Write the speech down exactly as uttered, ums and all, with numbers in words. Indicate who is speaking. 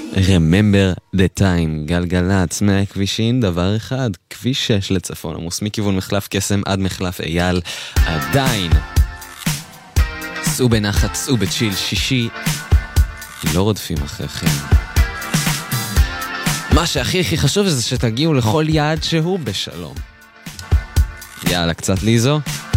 Speaker 1: Remember the time, גלגלצ מהכבישים, דבר אחד, כביש שש לצפון, עמוס מכיוון מחלף קסם עד מחלף אייל, עדיין. סעו בנחת, סעו בצ'יל, שישי, לא רודפים אחריכם. מה שהכי הכי חשוב זה שתגיעו לכל יעד שהוא בשלום. יאללה, קצת ליזו.